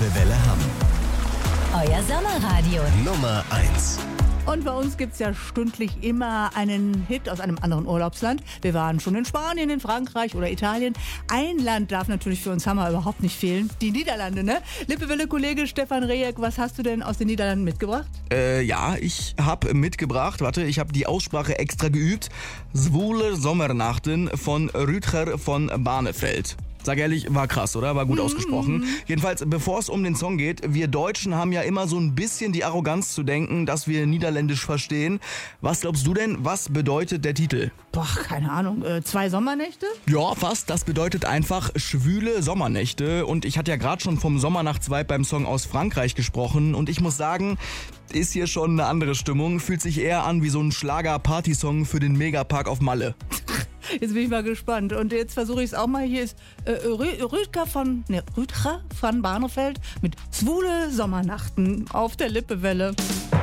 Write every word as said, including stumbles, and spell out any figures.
Lippe Welle Hamm. Euer Sommerradio. Nummer eins. Und bei uns gibt es ja stündlich immer einen Hit aus einem anderen Urlaubsland. Wir waren schon in Spanien, in Frankreich oder Italien. Ein Land darf natürlich für uns Hammer überhaupt nicht fehlen. Die Niederlande, ne? Lippewelle-Kollege Stefan Rejek, was hast du denn aus den Niederlanden mitgebracht? Äh, ja, ich habe mitgebracht, warte, ich habe die Aussprache extra geübt. Zwoele Sommernachten von Rutger von Barneveld. Sag ehrlich, war krass, oder? War gut ausgesprochen. Jedenfalls, bevor es um den Song geht, wir Deutschen haben ja immer so ein bisschen die Arroganz zu denken, dass wir Niederländisch verstehen. Was glaubst du denn, was bedeutet der Titel? Boah, keine Ahnung. Äh, zwei Sommernächte? Ja, fast. Das bedeutet einfach schwüle Sommernächte. Und ich hatte ja gerade schon vom Sommernachtsvibe beim Song aus Frankreich gesprochen. Und ich muss sagen, ist hier schon eine andere Stimmung. Fühlt sich eher an wie so ein Schlager-Party-Song für den Megapark auf Malle. Jetzt bin ich mal gespannt. Und jetzt versuche ich es auch mal. Hier ist äh, Rü- Rüdger von, ne, Rüdger von Barneveld mit Zwoele Sommernachten auf der Lippewelle.